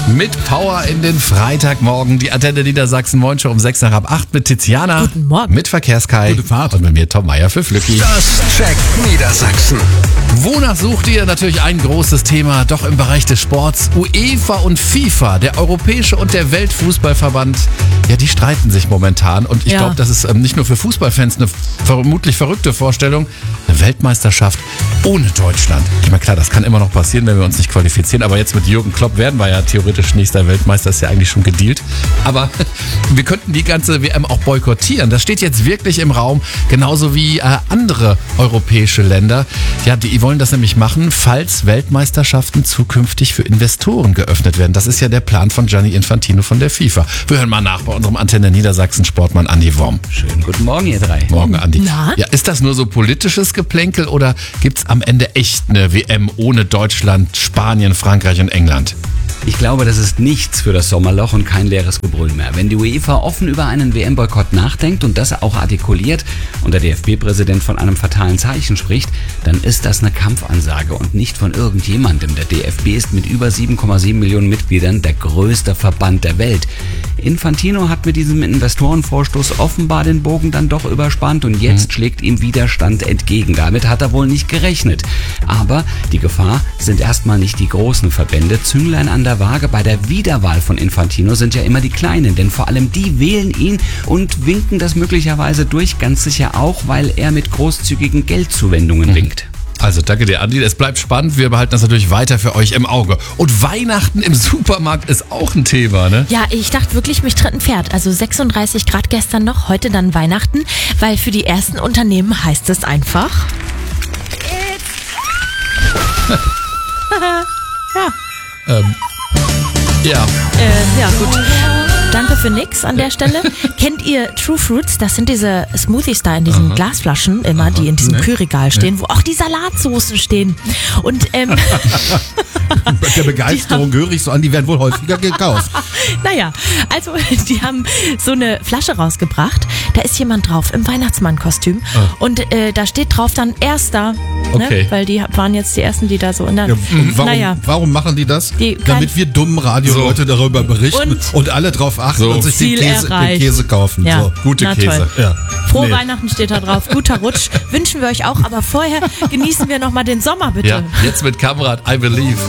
Mit Power in den Freitagmorgen. Die Antenne Niedersachsen Morgen schon um 6 nach ab 8 mit Tiziana. Guten Morgen. Mit Verkehrskai. Gute Fahrt. Und mit mir Tom Meier für Flücki. Das checkt Niedersachsen. Wonach sucht ihr? Natürlich ein großes Thema, doch im Bereich des Sports. UEFA und FIFA, der Europäische und der Weltfußballverband, ja, die streiten sich momentan. Und ich glaube, das ist nicht nur für Fußballfans eine vermutlich verrückte Vorstellung. Eine Weltmeisterschaft ohne Deutschland. Ich meine, klar, das kann immer noch passieren, wenn wir uns nicht qualifizieren. Aber jetzt mit Jürgen Klopp werden wir ja theoretisch nächster Weltmeister. Ist ja eigentlich schon gedealt. Aber wir könnten die ganze WM auch boykottieren. Das steht jetzt wirklich im Raum. Genauso wie andere europäische Länder. Ja, die wollen das nämlich machen, falls Weltmeisterschaften zukünftig für Investoren geöffnet werden. Das ist ja der Plan von Gianni Infantino von der FIFA. Wir hören mal nach bei unserem Antenne Niedersachsen Sportmann Andi Worm. Schönen guten Morgen, ihr drei. Morgen, Andi. Na? Ja, ist das nur so politisches Geplänkel oder gibt's am Ende echt eine WM ohne Deutschland, Spanien, Frankreich und England? Ich glaube, das ist nichts für das Sommerloch und kein leeres Gebrüll mehr. Wenn die UEFA offen über einen WM-Boykott nachdenkt und das auch artikuliert und der DFB-Präsident von einem fatalen Zeichen spricht, dann ist das eine Kampfansage und nicht von irgendjemandem. Der DFB ist mit über 7,7 Millionen Mitgliedern der größte Verband der Welt. Infantino hat mit diesem Investorenvorstoß offenbar den Bogen dann doch überspannt und jetzt schlägt ihm Widerstand entgegen. Damit hat er wohl nicht gerechnet. Aber die Gefahr sind erstmal nicht die großen Verbände. Zünglein an der Waage bei der Wiederwahl von Infantino sind ja immer die Kleinen, denn vor allem die wählen ihn und winken das möglicherweise durch, ganz sicher auch, weil er mit großzügigen Geldzuwendungen winkt. Also danke dir, Andi. Es bleibt spannend. Wir behalten das natürlich weiter für euch im Auge. Und Weihnachten im Supermarkt ist auch ein Thema, ne? Ja, ich dachte wirklich, mich tritt ein Pferd. Also 36 Grad gestern noch, heute dann Weihnachten. Weil für die ersten Unternehmen heißt es einfach... Ja. Ja, gut. Danke für nix an der Stelle. Kennt ihr True Fruits? Das sind diese Smoothies da in diesen Glasflaschen immer, die in diesem Kühlregal stehen, wo auch die Salatsoßen stehen. Und Mit der Begeisterung höre ich so an, die werden wohl häufiger gekauft. naja, also die haben so eine Flasche rausgebracht. Da ist jemand drauf im Weihnachtsmann-Kostüm. Und da steht drauf dann Erster. Okay. Ne? Weil die waren jetzt die Ersten, die da so... Ja, und warum machen die das? Damit wir dummen Radioleute darüber berichten und alle drauf achten und sich den Käse kaufen. Ja. So. Gute Käse. Ja. Frohe Weihnachten steht da drauf. Guter Rutsch. Wünschen wir euch auch. Aber vorher genießen wir nochmal den Sommer, bitte. Ja, jetzt mit Kamerad I Believe.